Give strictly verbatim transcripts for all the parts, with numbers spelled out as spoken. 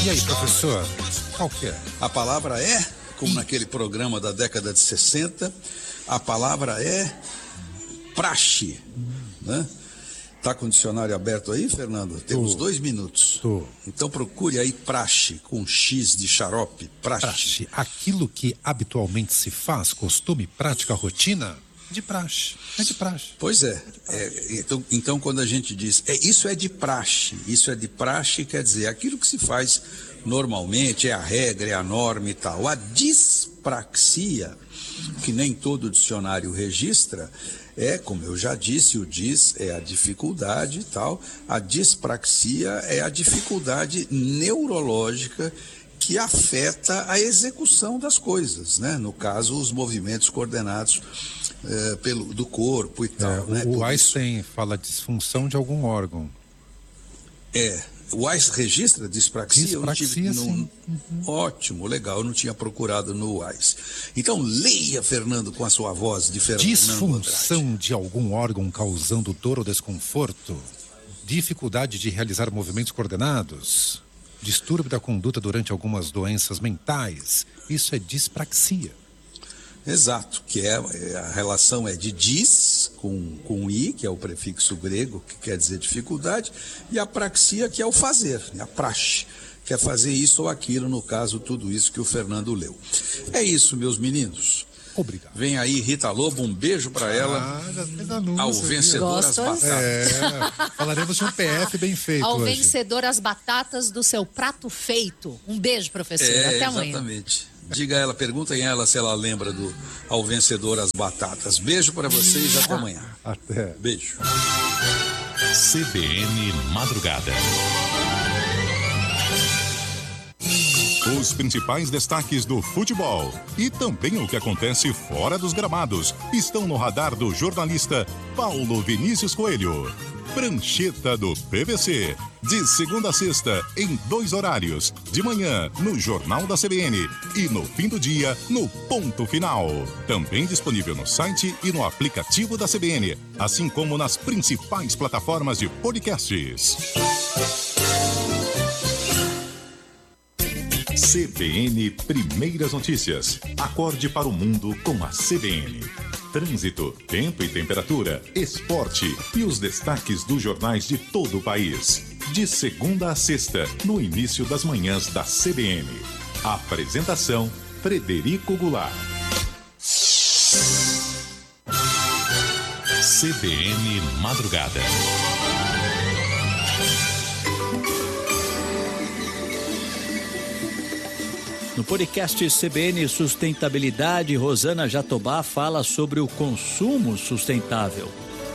E aí, professor, qual que é? A palavra é, como naquele programa da década de sessenta, a palavra é praxe, né? Tá com o dicionário aberto aí, Fernando? Temos Tô. dois minutos. Tô. Então procure aí praxe, com X de xarope, praxe. Praxe, aquilo que habitualmente se faz, costume, prática, rotina, de praxe, é de praxe. Pois é, é então, então quando a gente diz, é, isso é de praxe, isso é de praxe, quer dizer, aquilo que se faz normalmente, é a regra, é a norma e tal. A dispraxia, que nem todo dicionário registra, é, como eu já disse, o dis é a dificuldade e tal, a dispraxia é a dificuldade neurológica que afeta a execução das coisas, né? No caso, os movimentos coordenados eh, pelo, do corpo e tal. É, né? O Por Einstein isso, fala disfunção de algum órgão. É, o Einstein registra dispraxia? Dispraxia, eu não tive, sim. não, uhum. Ótimo, legal, eu não tinha procurado no Einstein. Então, leia, Fernando, com a sua voz de Fernando Disfunção Andrade. de algum órgão causando dor ou desconforto, dificuldade de realizar movimentos coordenados, distúrbio da conduta durante algumas doenças mentais, isso é dispraxia. Exato, que é, a relação é de dis, com, com i, que é o prefixo grego, que quer dizer dificuldade, e a praxia, que é o fazer, a praxe, que é fazer isso ou aquilo, no caso, tudo isso que o Fernando leu. É isso, meus meninos. Obrigado. Vem aí Rita Lobo, um beijo pra ela. Ah, já fez anúncio, ao vencedor as batatas. É, falaremos de um P F bem feito Ao hoje. vencedor as batatas do seu prato feito. Um beijo, professor. É, até amanhã. Exatamente. Diga a ela, perguntem a ela se ela lembra do ao vencedor as batatas. Beijo para vocês, até amanhã. Até. Beijo. C B N Madrugada. Os principais destaques do futebol e também o que acontece fora dos gramados estão no radar do jornalista Paulo Vinícius Coelho. Prancheta do P V C, de segunda a sexta, em dois horários, de manhã no Jornal da C B N e no fim do dia no Ponto Final. Também disponível no site e no aplicativo da C B N, assim como nas principais plataformas de podcasts. C B N Primeiras Notícias. Acorde para o mundo com a C B N. Trânsito, tempo e temperatura, esporte e os destaques dos jornais de todo o país. De segunda a sexta, no início das manhãs da C B N. Apresentação, Frederico Goulart. C B N Madrugada. No podcast C B N Sustentabilidade, Rosana Jatobá fala sobre o consumo sustentável.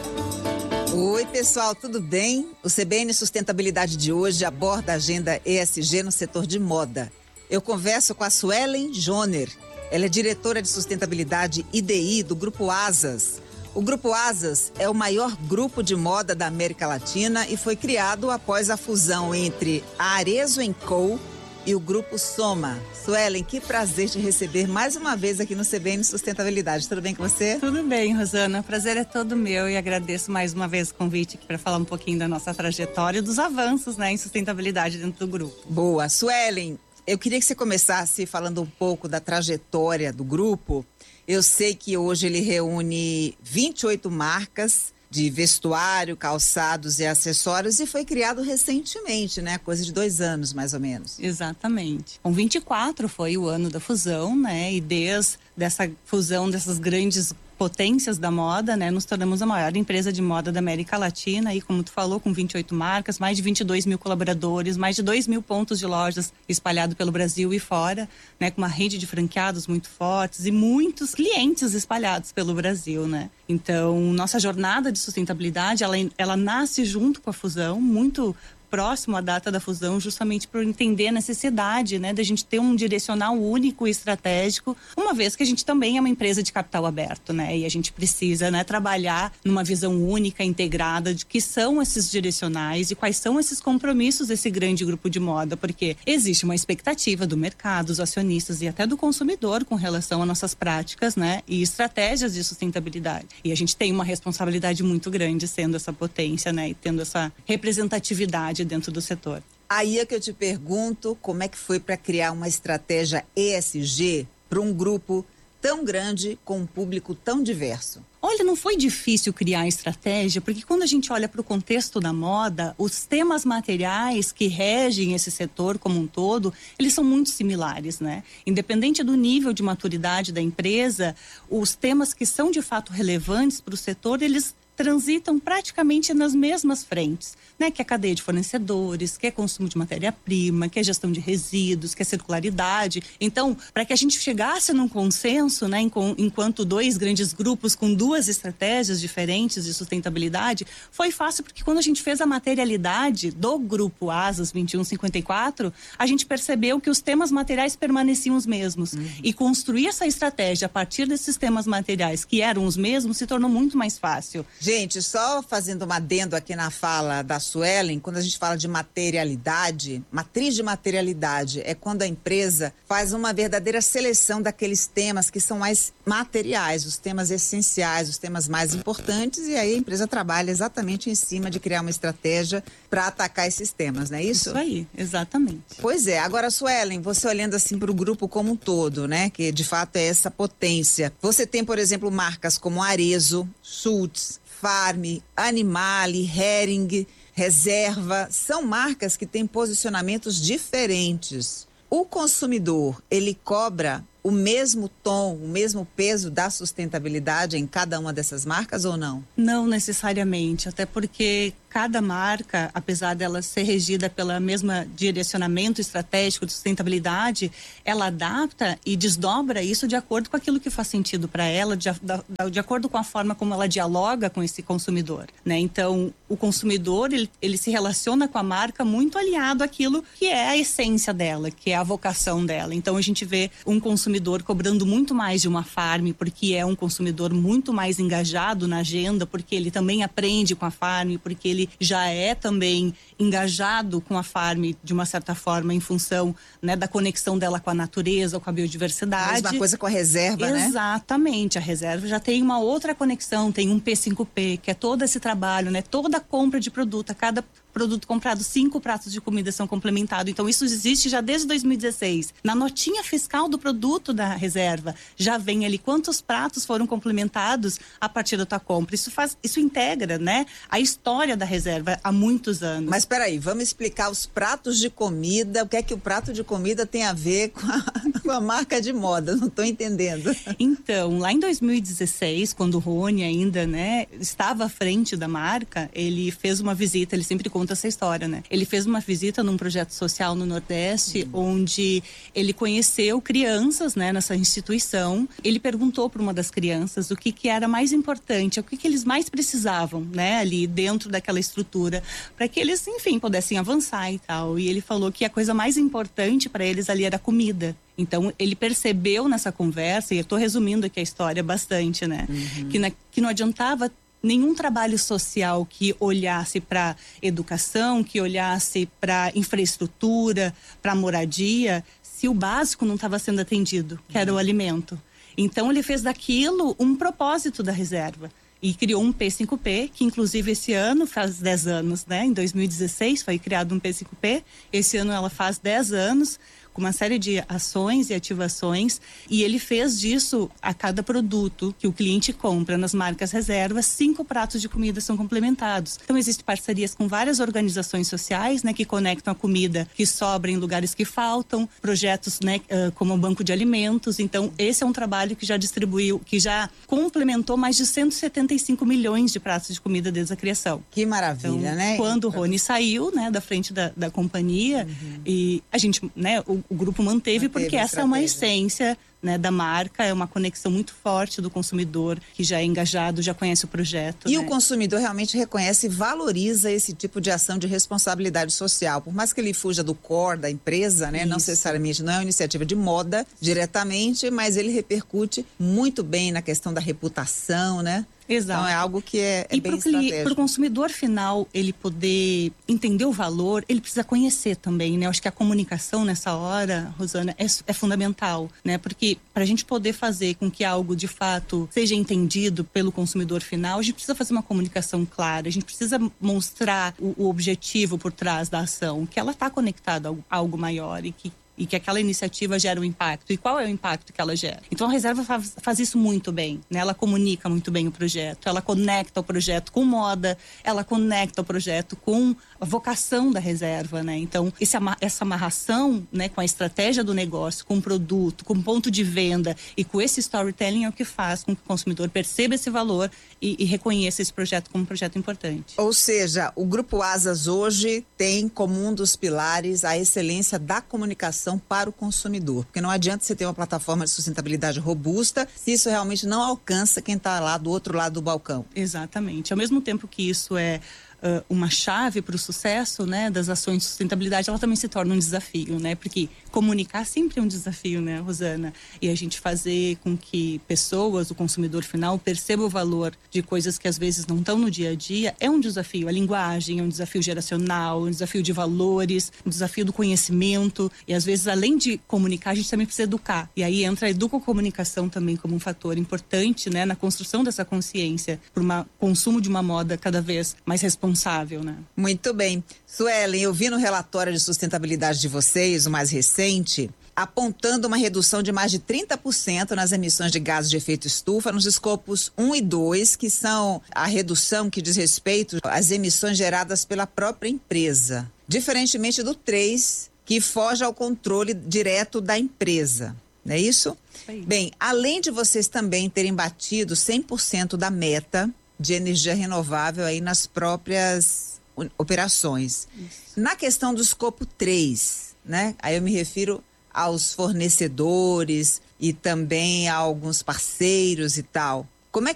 Oi, pessoal, tudo bem? O C B N Sustentabilidade de hoje aborda a agenda E S G no setor de moda. Eu converso com a Suelen Joner. Ela é diretora de sustentabilidade I D I do Grupo Asas. O Grupo Asas é o maior grupo de moda da América Latina e foi criado após a fusão entre a Arezzo and Co e o Grupo Soma. Suelen, que prazer te receber mais uma vez aqui no C B N Sustentabilidade. Tudo bem com você? Tudo bem, Rosana. O prazer é todo meu e agradeço mais uma vez o convite aqui para falar um pouquinho da nossa trajetória e dos avanços, né, em sustentabilidade dentro do grupo. Boa. Suelen, eu queria que você começasse falando um pouco da trajetória do grupo. Eu sei que hoje ele reúne vinte e oito marcas de vestuário, calçados e acessórios e foi criado recentemente, né? Coisa de dois anos, mais ou menos. Exatamente. Com vinte e quatro foi o ano da fusão, né? E desde dessa fusão dessas grandes potências da moda, né? Nos tornamos a maior empresa de moda da América Latina e, como tu falou, com vinte e oito marcas, mais de vinte e dois mil colaboradores, mais de dois mil pontos de lojas espalhados pelo Brasil e fora, né? Com uma rede de franqueados muito fortes e muitos clientes espalhados pelo Brasil, né? Então, nossa jornada de sustentabilidade, ela, ela nasce junto com a fusão, muito próximo à data da fusão, justamente por entender a necessidade, né, da gente ter um direcional único e estratégico, uma vez que a gente também é uma empresa de capital aberto, né, e a gente precisa, né, trabalhar numa visão única, integrada, de que são esses direcionais e quais são esses compromissos desse grande grupo de moda, porque existe uma expectativa do mercado, dos acionistas e até do consumidor com relação a nossas práticas, né, e estratégias de sustentabilidade. E a gente tem uma responsabilidade muito grande sendo essa potência, né, e tendo essa representatividade dentro do setor. Aí é que eu te pergunto, como é que foi para criar uma estratégia E S G para um grupo tão grande com um público tão diverso? Olha, não foi difícil criar a estratégia, porque quando a gente olha para o contexto da moda, os temas materiais que regem esse setor como um todo, eles são muito similares, né? Independente do nível de maturidade da empresa, os temas que são de fato relevantes para o setor, eles transitam praticamente nas mesmas frentes, né? Que é a cadeia de fornecedores, que é consumo de matéria-prima, que é gestão de resíduos, que é circularidade. Então, para que a gente chegasse num consenso, né? Enquanto dois grandes grupos com duas estratégias diferentes de sustentabilidade, foi fácil porque quando a gente fez a materialidade do grupo Asas vinte e um cinquenta e quatro, a gente percebeu que os temas materiais permaneciam os mesmos. Uhum. E construir essa estratégia a partir desses temas materiais que eram os mesmos se tornou muito mais fácil. Gente, só fazendo um adendo aqui na fala da Suelen, quando a gente fala de materialidade, matriz de materialidade é quando a empresa faz uma verdadeira seleção daqueles temas que são mais materiais, os temas essenciais, os temas mais importantes, e aí a empresa trabalha exatamente em cima de criar uma estratégia para atacar esses temas, não é isso? Isso aí, exatamente. Pois é. Agora, Suelen, você olhando assim para o grupo como um todo, né, que de fato é essa potência. Você tem, por exemplo, marcas como Arezzo, Schultz, Farm, Animale, Hering, Reserva, são marcas que têm posicionamentos diferentes. O consumidor, ele cobra o mesmo tom, o mesmo peso da sustentabilidade em cada uma dessas marcas ou não? Não necessariamente, até porque cada marca, apesar dela ser regida pela mesma direcionamento estratégico de sustentabilidade, ela adapta e desdobra isso de acordo com aquilo que faz sentido para ela, de, de, de acordo com a forma como ela dialoga com esse consumidor, né? Então, o consumidor, ele, ele se relaciona com a marca muito alinhado àquilo que é a essência dela, que é a vocação dela. Então, a gente vê um consumidor cobrando muito mais de uma Farm, porque é um consumidor muito mais engajado na agenda, porque ele também aprende com a Farm, porque ele já é também engajado com a Farm de uma certa forma em função, né, da conexão dela com a natureza, com a biodiversidade. A mesma coisa com a Reserva, Exatamente, né? Exatamente, a Reserva já tem uma outra conexão, tem um P cinco P, que é todo esse trabalho, né, toda a compra de produto, a cada produto comprado, cinco pratos de comida são complementados. Então, isso existe já desde dois mil e dezesseis. Na notinha fiscal do produto da Reserva, já vem ali quantos pratos foram complementados a partir da tua compra. Isso faz, isso integra, né, a história da Reserva há muitos anos. Mas peraí, vamos explicar os pratos de comida, o que é que o prato de comida tem a ver com a, com a marca de moda? Não estou entendendo. Então, lá em dois mil e dezesseis, quando o Rony ainda, né, estava à frente da marca, ele fez uma visita, ele sempre conta essa história, né? Ele fez uma visita num projeto social no Nordeste, uhum. onde ele conheceu crianças, né, nessa instituição. Ele perguntou para uma das crianças o que que era mais importante, o que que eles mais precisavam, né, ali dentro daquela estrutura, para que eles, enfim, pudessem avançar e tal. E ele falou que a coisa mais importante para eles ali era comida. Então, ele percebeu nessa conversa, e eu estou resumindo aqui a história bastante, né, uhum. que, na, que não adiantava nenhum trabalho social que olhasse para educação, que olhasse para infraestrutura, para moradia, se o básico não estava sendo atendido, que era o alimento. Então, ele fez daquilo um propósito da Reserva e criou um P cinco P, que inclusive esse ano faz dez anos, né? Em dois mil e dezesseis foi criado um P cinco P, esse ano ela faz dez anos, com uma série de ações e ativações, e ele fez disso a cada produto que o cliente compra nas marcas Reserva, cinco pratos de comida são complementados. Então existem parcerias com várias organizações sociais, né, que conectam a comida que sobra em lugares que faltam, projetos, né, como o Banco de Alimentos. Então esse é um trabalho que já distribuiu, que já complementou mais de cento e setenta e cinco milhões de pratos de comida desde a criação. Que maravilha, então, né? Quando o Rony saiu, né, da frente da, da companhia, uhum. e a gente, né, o o grupo manteve, manteve porque essa é uma essência, né, da marca, é uma conexão muito forte do consumidor que já é engajado, já conhece o projeto. E né? o consumidor realmente reconhece e valoriza esse tipo de ação de responsabilidade social. Por mais que ele fuja do core da empresa, né, não necessariamente não é uma iniciativa de moda diretamente, mas ele repercute muito bem na questão da reputação, né? Exato. Então é algo que é, é e bem para estratégico. o consumidor final, ele poder entender o valor, ele precisa conhecer também, né? Eu acho que a comunicação nessa hora, Rosana, é, é fundamental, né? Porque para a gente poder fazer com que algo de fato seja entendido pelo consumidor final, a gente precisa fazer uma comunicação clara, a gente precisa mostrar o, o objetivo por trás da ação, que ela está conectada a algo maior e que e que aquela iniciativa gera um impacto. E qual é o impacto que ela gera? Então, a reserva faz, faz isso muito bem, né? Ela comunica muito bem o projeto, ela conecta o projeto com moda, ela conecta o projeto com a vocação da reserva, né? Então, esse, essa amarração, né, com a estratégia do negócio, com o produto, com o ponto de venda e com esse storytelling é o que faz com que o consumidor perceba esse valor e, e reconheça esse projeto como um projeto importante. Ou seja, o Grupo Asas hoje tem como um dos pilares a excelência da comunicação para o consumidor, porque não adianta você ter uma plataforma de sustentabilidade robusta se isso realmente não alcança quem está lá do outro lado do balcão. Exatamente. Ao mesmo tempo que isso é Uh, uma chave para o sucesso, né, das ações de sustentabilidade, ela também se torna um desafio, né, porque comunicar sempre é um desafio, né, Rosana, e a gente fazer com que pessoas, o consumidor final, perceba o valor de coisas que às vezes não estão no dia a dia, é um desafio. A linguagem é um desafio geracional, um desafio de valores, um desafio do conhecimento, e às vezes, além de comunicar, a gente também precisa educar, e aí entra a educocomunicação também como um fator importante, né, na construção dessa consciência por um consumo de uma moda cada vez mais responsável. Né? Muito bem. Suelen, eu vi no relatório de sustentabilidade de vocês, o mais recente, apontando uma redução de mais de trinta por cento nas emissões de gases de efeito estufa nos escopos um e dois, que são a redução que diz respeito às emissões geradas pela própria empresa. Diferentemente do três, que foge ao controle direto da empresa. Não é isso? Aí. Bem, além de vocês também terem batido cem por cento da meta de energia renovável aí nas próprias operações. Isso. Na questão do escopo três, né? Aí eu me refiro aos fornecedores e também a alguns parceiros e tal.